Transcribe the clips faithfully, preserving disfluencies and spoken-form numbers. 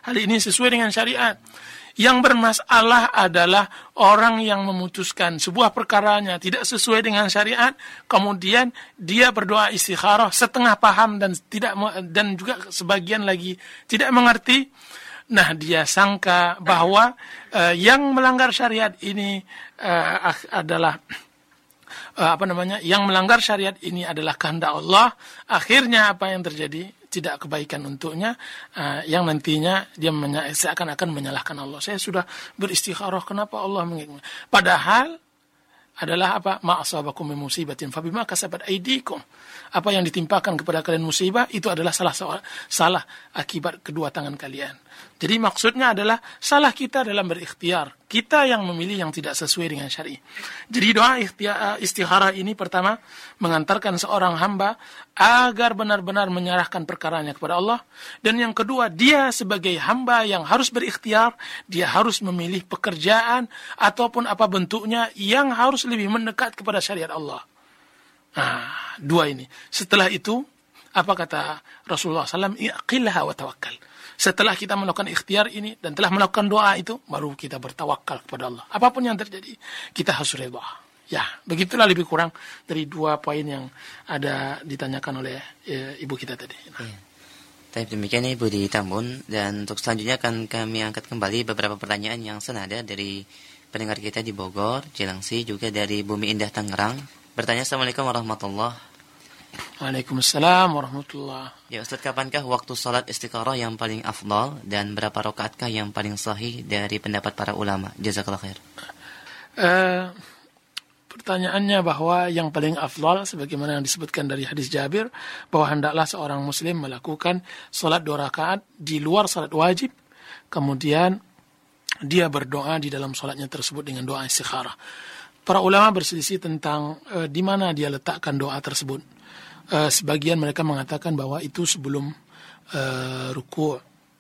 hal ini sesuai dengan syariat. Yang bermasalah adalah orang yang memutuskan sebuah perkaranya tidak sesuai dengan syariat, kemudian dia berdoa istikharah setengah paham dan tidak dan juga sebagian lagi tidak mengerti. Nah, dia sangka bahwa uh, yang melanggar syariat ini uh, adalah uh, apa namanya? Yang melanggar syariat ini adalah kehendak Allah. Akhirnya apa yang terjadi? Tidak kebaikan untuknya, uh, yang nantinya dia menya- seakan-akan menyalahkan Allah. Saya sudah beristikharah, kenapa Allah mengingatkan? Padahal adalah apa? Ma asabakum min musibatin fabima kasabat aydikum. Apa yang ditimpakan kepada kalian musibah itu adalah salah salah akibat kedua tangan kalian. Jadi maksudnya adalah salah kita dalam berikhtiar. Kita yang memilih yang tidak sesuai dengan syari. Jadi doa istikharah ini pertama mengantarkan seorang hamba agar benar-benar menyerahkan perkaranya kepada Allah. Dan yang kedua, dia sebagai hamba yang harus berikhtiar, dia harus memilih pekerjaan ataupun apa bentuknya yang harus lebih mendekat kepada syariat Allah. Nah, dua ini. Setelah itu, apa kata Rasulullah shallallahu alaihi wasallam? Iqilha wa tawakkal. Setelah kita melakukan ikhtiar ini dan telah melakukan doa itu, baru kita bertawakal kepada Allah. Apapun yang terjadi, kita harus redha. Ya, begitulah lebih kurang dari dua poin yang ada ditanyakan oleh e, ibu kita tadi. Nah. Ya. Tapi demikian Ibu di Tambun, dan untuk selanjutnya akan kami angkat kembali beberapa pertanyaan yang senada dari pendengar kita di Bogor, Cilengsi, juga dari Bumi Indah Tangerang. Bertanya, Assalamualaikum warahmatullahi. Waalaikumsalam warahmatullahi. Ya Ustaz, kapankah waktu salat istikharah yang paling afdal dan berapa rakaatkah yang paling sahih dari pendapat para ulama? Jazakallah khair. Uh, pertanyaannya bahwa yang paling afdal sebagaimana yang disebutkan dari hadis Jabir bahwa hendaklah seorang muslim melakukan salat dua rakaat di luar salat wajib, kemudian dia berdoa di dalam salatnya tersebut dengan doa istikharah. Para ulama berselisih tentang uh, di mana dia letakkan doa tersebut. Uh, sebagian mereka mengatakan bahwa itu sebelum uh, ruku'.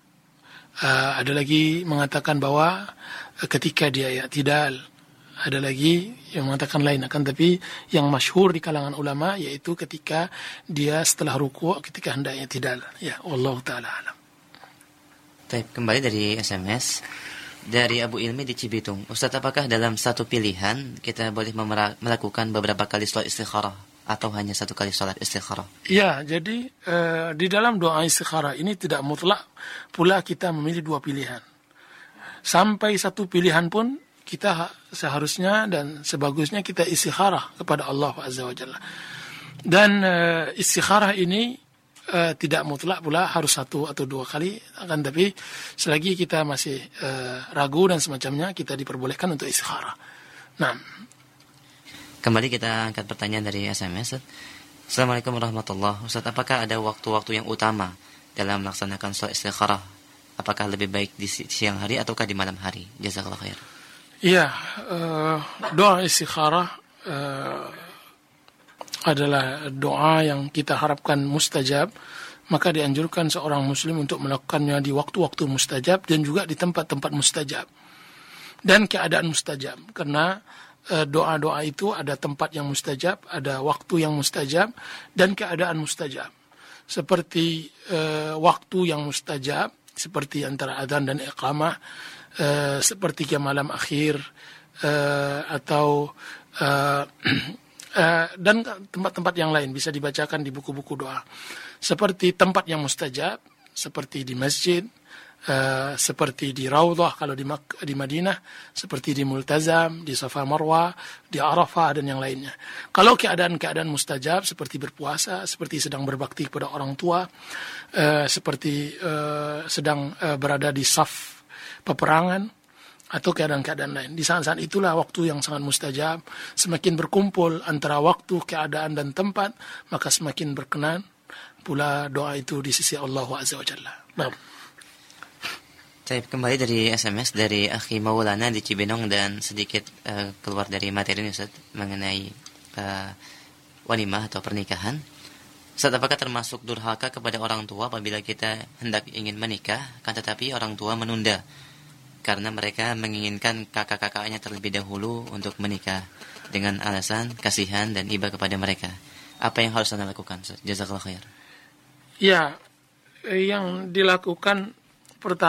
Uh, ada lagi mengatakan bahwa uh, ketika dia i'tidal. Ada lagi yang mengatakan lain. Akan tapi yang masyhur di kalangan ulama yaitu ketika dia setelah ruku', ketika hendak i'tidal. Ya, wallahu taala alam. Baik, kembali dari S M S dari Abu Ilmi di Cibitung. Ustaz, apakah dalam satu pilihan kita boleh memera- melakukan beberapa kali salat istikharah atau hanya satu kali salat istikharah? Ya, jadi eh, di dalam doa istikharah ini tidak mutlak pula kita memilih dua pilihan. Sampai satu pilihan pun kita seharusnya dan sebagusnya kita istikharah kepada Allah Azza wa Jalla. Dan eh, istikharah ini eh, tidak mutlak pula harus satu atau dua kali, akan tapi selagi kita masih eh, ragu dan semacamnya, kita diperbolehkan untuk istikharah. Nah, kembali kita angkat pertanyaan dari S M S. Assalamualaikum warahmatullahi wabarakatuh. Ustaz, apakah ada waktu-waktu yang utama dalam melaksanakan salat istikharah? Apakah lebih baik di siang hari ataukah di malam hari? Jazakallahu khair. Iya, uh, doa istikharah uh, adalah doa yang kita harapkan mustajab. Maka dianjurkan seorang muslim untuk melakukannya di waktu-waktu mustajab dan juga di tempat-tempat mustajab dan keadaan mustajab. Karena doa-doa itu ada tempat yang mustajab, ada waktu yang mustajab, dan keadaan mustajab. Seperti uh, waktu yang mustajab, seperti antara adzan dan iqamah, uh, seperti ke malam akhir, uh, atau uh, uh, dan tempat-tempat yang lain bisa dibacakan di buku-buku doa. Seperti tempat yang mustajab, seperti di masjid, Uh, seperti di Raudhah kalau di, Mak- di Madinah, seperti di Multazam, di Safa Marwah, di Arafah dan yang lainnya. Kalau keadaan-keadaan mustajab seperti berpuasa, seperti sedang berbakti kepada orang tua, uh, seperti uh, sedang uh, berada di saf peperangan, atau keadaan-keadaan lain. Di saat-saat itulah waktu yang sangat mustajab. Semakin berkumpul antara waktu, keadaan dan tempat, maka semakin berkenan pula doa itu di sisi Allah Azza wa Jalla. Nah. Saya kembali dari S M S dari Akhi Maulana di Cibinong, dan sedikit uh, keluar dari materi Ustaz mengenai uh, walimah atau pernikahan. Ustaz, apakah termasuk durhaka kepada orang tua apabila kita hendak ingin menikah, kan tetapi orang tua menunda karena mereka menginginkan kakak-kakaknya terlebih dahulu untuk menikah dengan alasan kasihan dan iba kepada mereka? Apa yang harus Anda lakukan, Ustaz? Jazakallahu khair. Ya, yang dilakukan pertama